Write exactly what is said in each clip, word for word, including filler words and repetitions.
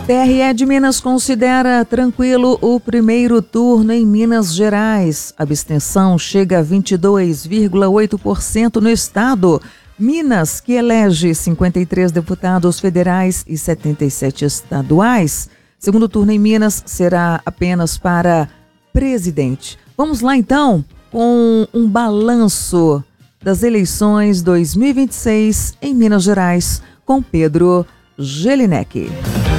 T R E de Minas considera tranquilo o primeiro turno em Minas Gerais. A abstenção chega a vinte e dois vírgula oito por cento no estado. Minas, que elege cinquenta e três deputados federais e setenta e sete estaduais. Segundo turno em Minas será apenas para presidente. Vamos lá então com um balanço das eleições dois mil e vinte e seis em Minas Gerais com Pedro Gelinek.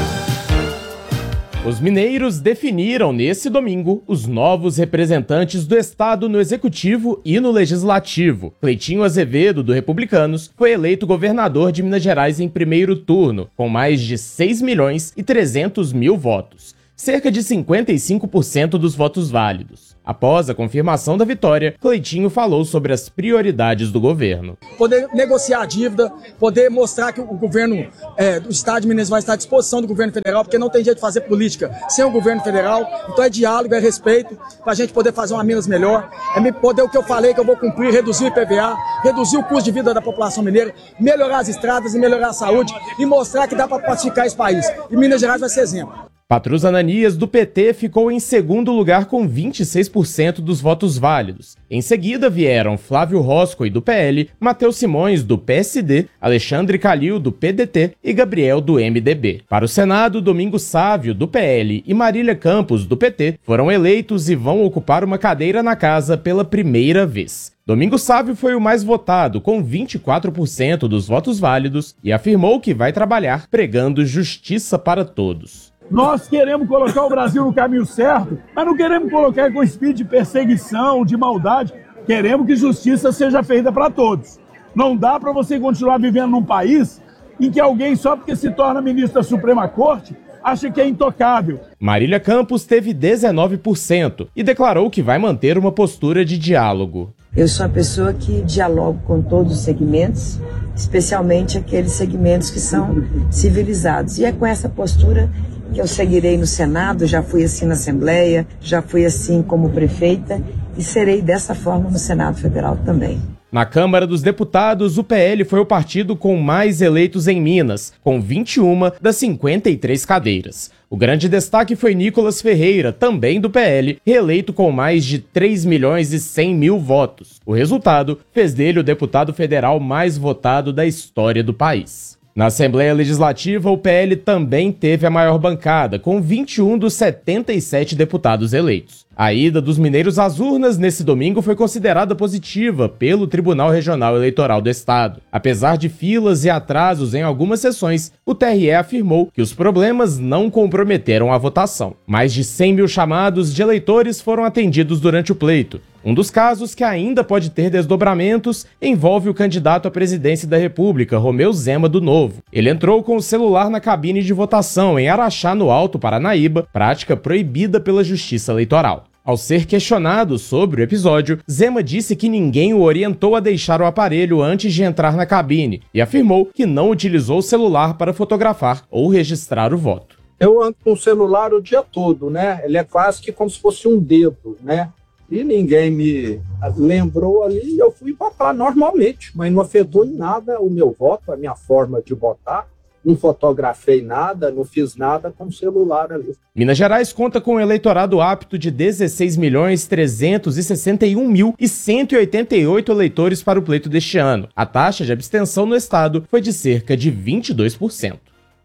Os mineiros definiram nesse domingo os novos representantes do estado no executivo e no legislativo. Cleitinho Azevedo, do Republicanos, foi eleito governador de Minas Gerais em primeiro turno, com mais de seis milhões e trezentos mil votos, cerca de cinquenta e cinco por cento dos votos válidos. Após a confirmação da vitória, Cleitinho falou sobre as prioridades do governo. Poder negociar a dívida, poder mostrar que o governo é, do estado de Minas vai estar à disposição do governo federal, porque não tem jeito de fazer política sem o governo federal. Então é diálogo, é respeito, para a gente poder fazer uma Minas melhor. É poder o que eu falei que eu vou cumprir, reduzir o I P V A, reduzir o custo de vida da população mineira, melhorar as estradas e melhorar a saúde e mostrar que dá para pacificar esse país. E Minas Gerais vai ser exemplo. Patrus Ananias, do P T, ficou em segundo lugar com vinte e seis por cento dos votos válidos. Em seguida vieram Flávio Roscoe, do P L, Matheus Simões, do P S D, Alexandre Calil, do P D T e Gabriel, do M D B. Para o Senado, Domingos Sávio, do P L, e Marília Campos, do P T, foram eleitos e vão ocupar uma cadeira na casa pela primeira vez. Domingos Sávio foi o mais votado, com vinte e quatro por cento dos votos válidos, e afirmou que vai trabalhar pregando justiça para todos. Nós queremos colocar o Brasil no caminho certo, mas não queremos colocar com espírito de perseguição, de maldade. Queremos que justiça seja feita para todos. Não dá para você continuar vivendo num país em que alguém, só porque se torna ministro da Suprema Corte, acha que é intocável. Marília Campos teve dezenove por cento e declarou que vai manter uma postura de diálogo. Eu sou a pessoa que dialogo com todos os segmentos, especialmente aqueles segmentos que são civilizados. E é com essa postura que eu seguirei no Senado, já fui assim na Assembleia, já fui assim como prefeita e serei dessa forma no Senado Federal também. Na Câmara dos Deputados, o P L foi o partido com mais eleitos em Minas, com vinte e uma das cinquenta e três cadeiras. O grande destaque foi Nicolas Ferreira, também do P L, reeleito com mais de três milhões e cem mil votos. O resultado fez dele o deputado federal mais votado da história do país. Na Assembleia Legislativa, o P L também teve a maior bancada, com vinte e um dos setenta e sete deputados eleitos. A ida dos mineiros às urnas nesse domingo foi considerada positiva pelo Tribunal Regional Eleitoral do Estado. Apesar de filas e atrasos em algumas sessões, o T R E afirmou que os problemas não comprometeram a votação. Mais de cem mil chamados de eleitores foram atendidos durante o pleito. Um dos casos que ainda pode ter desdobramentos envolve o candidato à presidência da República, Romeu Zema do Novo. Ele entrou com o celular na cabine de votação em Araxá, no Alto Paranaíba, prática proibida pela Justiça Eleitoral. Ao ser questionado sobre o episódio, Zema disse que ninguém o orientou a deixar o aparelho antes de entrar na cabine e afirmou que não utilizou o celular para fotografar ou registrar o voto. Eu ando com o celular o dia todo, né? Ele é quase que como se fosse um dedo, né? E ninguém me lembrou ali e eu fui votar normalmente, mas não afetou em nada o meu voto, a minha forma de votar. Não fotografei nada, não fiz nada com o celular ali. Minas Gerais conta com um eleitorado apto de dezesseis milhões trezentos e sessenta e um mil e cento e oitenta e oito eleitores para o pleito deste ano. A taxa de abstenção no estado foi de cerca de vinte e dois por cento.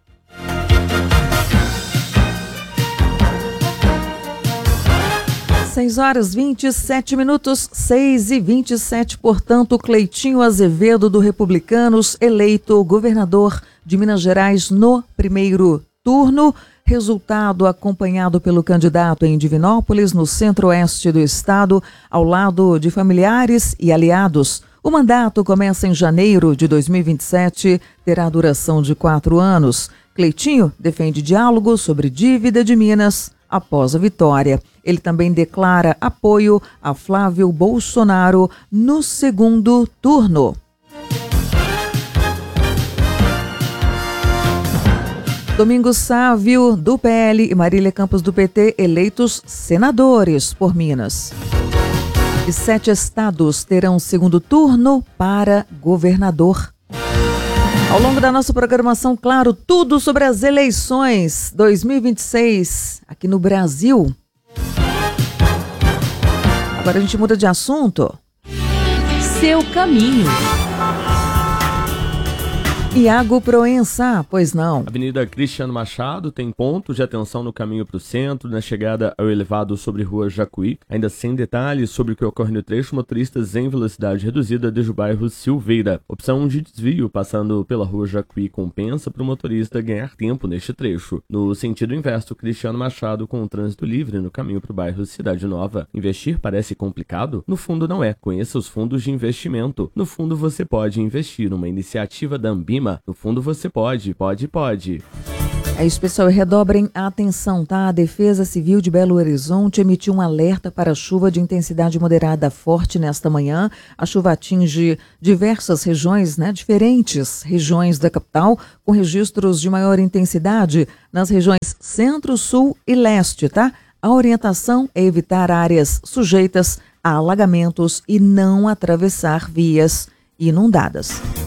seis horas e vinte e sete minutos, seis e vinte e sete, portanto, Cleitinho Azevedo, do Republicanos, eleito governador de Minas Gerais no primeiro turno. Resultado acompanhado pelo candidato em Divinópolis, no centro-oeste do estado, ao lado de familiares e aliados. O mandato começa em janeiro de dois mil e vinte e sete, terá duração de quatro anos. Cleitinho defende diálogo sobre dívida de Minas após a vitória. Ele também declara apoio a Flávio Bolsonaro no segundo turno. Domingos Sávio, do P L, e Marília Campos, do P T, eleitos senadores por Minas. E sete estados terão segundo turno para governador. Ao longo da nossa programação, claro, tudo sobre as eleições dois mil e vinte e seis aqui no Brasil. Agora a gente muda de assunto. Seu caminho. Iago Proença, pois não. Avenida Cristiano Machado tem pontos de atenção no caminho para o centro, na chegada ao elevado sobre Rua Jacuí. Ainda sem detalhes sobre o que ocorre no trecho, motoristas em velocidade reduzida desde o bairro Silveira. Opção de desvio passando pela Rua Jacuí compensa para o motorista ganhar tempo neste trecho. No sentido inverso, Cristiano Machado com o trânsito livre no caminho para o bairro Cidade Nova. Investir parece complicado? No fundo não é. Conheça os fundos de investimento. No fundo você pode investir, uma iniciativa da Ambima. No fundo você pode, pode, pode. É isso, pessoal, redobrem a atenção, tá? A Defesa Civil de Belo Horizonte emitiu um alerta para chuva de intensidade moderada forte nesta manhã. A chuva atinge diversas regiões, né? Diferentes regiões da capital, com registros de maior intensidade nas regiões centro, sul e leste, tá? A orientação é evitar áreas sujeitas a alagamentos e não atravessar vias inundadas.